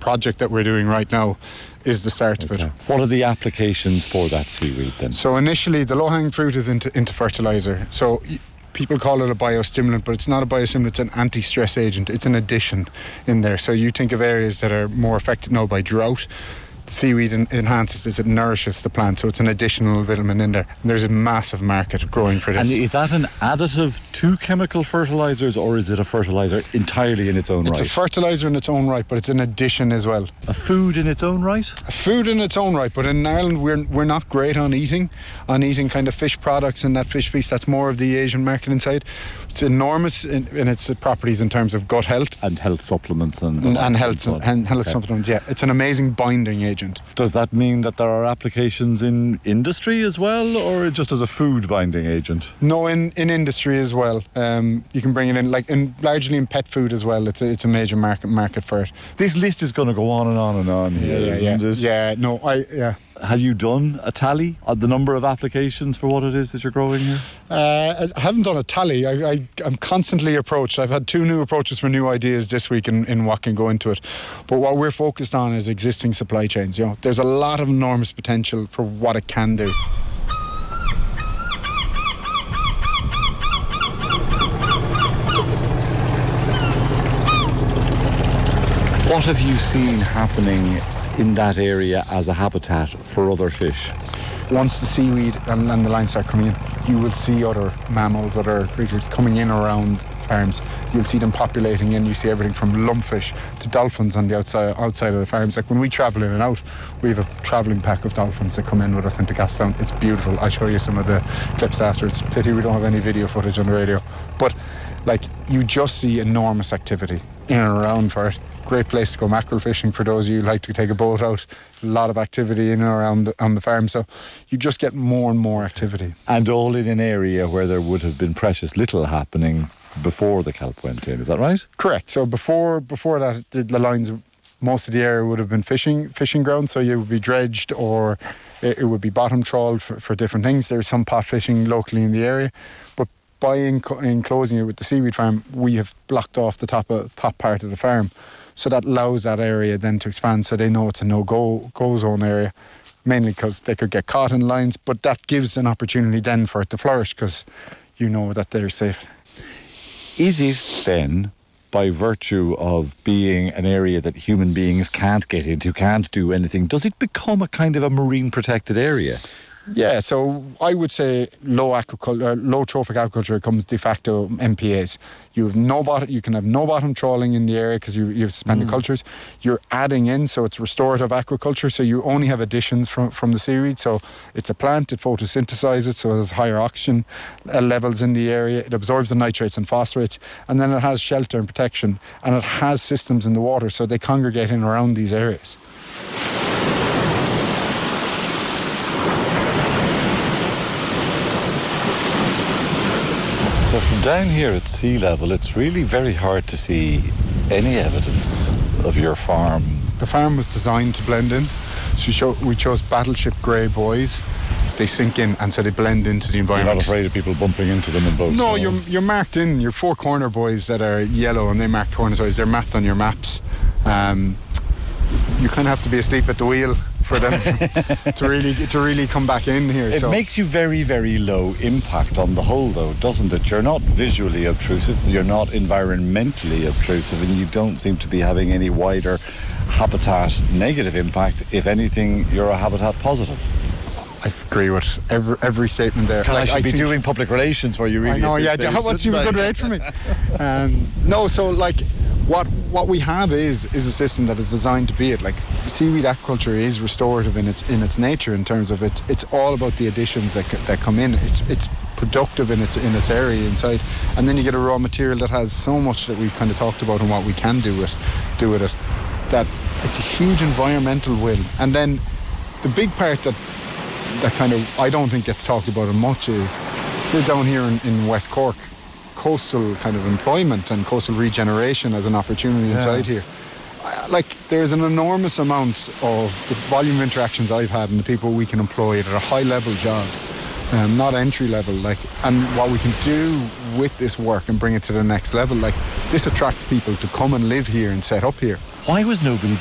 project that we're doing right now is the start of it. What are the applications for that seaweed then? So initially, the low-hanging fruit is into fertiliser. So people call it a biostimulant, but it's not a biostimulant, it's an anti-stress agent. It's an addition in there. So you think of areas that are more affected now by drought. Seaweed enhances this, it nourishes the plant, so it's an additional vitamin in there. And there's a massive market growing for this. And is that an additive to chemical fertilisers, or is it a fertiliser entirely in its own right? It's a fertiliser in its own right, but it's an addition as well. A food in its own right? A food in its own right, but in Ireland we're not great on eating kind of fish products and that fish piece. That's more of the Asian market inside. It's enormous in its properties in terms of gut health. And health supplements and health supplements, yeah. It's an amazing binding agent. Does that mean that there are applications in industry as well, or just as a food binding agent? No, in industry as well. You can bring it in, largely in pet food as well. It's a major market for it. This list is going to go on and on and on here, isn't it? Yeah. Have you done a tally of the number of applications for what it is that you're growing here? I haven't done a tally. I'm constantly approached. I've had 2 new approaches for new ideas this week in what can go into it. But what we're focused on is existing supply chains. There's a lot of enormous potential for what it can do. What have you seen happening in that area as a habitat for other fish? Once the seaweed and the line start coming in, you will see other mammals, other creatures coming in around farms. You'll see them populating in. You see everything from lumpfish to dolphins on the outside of the farms. Like when we travel in and out, we have a travelling pack of dolphins that come in with us into Gastown. It's beautiful. I'll show you some of the clips after. It's a pity we don't have any video footage on the radio. But you just see enormous activity in and around for it. Great place to go mackerel fishing for those of you who like to take a boat out. A lot of activity in and around on the farm, so you just get more and more activity. And all in an area where there would have been precious little happening before the kelp went in, is that right? Correct. So before that, the lines, most of the area would have been fishing ground, so you would be dredged or it would be bottom trawled for different things. There's some pot fishing locally in the area, but by enclosing it with the seaweed farm, we have blocked off the top part of the farm. So that allows that area then to expand, so they know it's a no-go zone area, mainly because they could get caught in lines, but that gives an opportunity then for it to flourish because you know that they're safe. Is it then, by virtue of being an area that human beings can't get into, can't do anything, does it become a kind of a marine protected area? Yeah, so I would say low trophic aquaculture comes de facto MPAs. You can have no bottom trawling in the area because you have suspended cultures. You're adding in, so it's restorative aquaculture, so you only have additions from the seaweed. So it's a plant, it photosynthesizes, so there's higher oxygen levels in the area. It absorbs the nitrates and phosphates, and then it has shelter and protection, and it has systems in the water, so they congregate in around these areas. So from down here at sea level, it's really very hard to see any evidence of your farm. The farm was designed to blend in. So we chose battleship grey buoys. They sink in, and so they blend into the environment. You're not afraid of people bumping into them in boats? No, you're marked in. Your 4 corner buoys that are yellow, and they mark corner buoys. They're mapped on your maps. You kind of have to be asleep at the wheel for them to really come back in here. It makes you very, very low impact on the whole, though, doesn't it? You're not visually obtrusive, you're not environmentally obtrusive, and you don't seem to be having any wider habitat negative impact. If anything, you're a habitat positive. I agree with every statement there. I should be doing public relations where you really... I know, yeah. How about you a good rate for me? No, so what we have is a system that is designed to be it. Like seaweed aquaculture is restorative in its nature in terms of it's all about the additions that come in. It's productive in its area inside, and then you get a raw material that has so much that we've kind of talked about and what we can do with it. That it's a huge environmental win. And then the big part that kind of I don't think gets talked about much is we're down here in West Cork. Coastal kind of employment and coastal regeneration as an opportunity inside here. There's an enormous amount of the volume of interactions I've had and the people we can employ that are high level jobs, not entry level, and what we can do with this work and bring it to the next level, this attracts people to come and live here and set up here. Why was nobody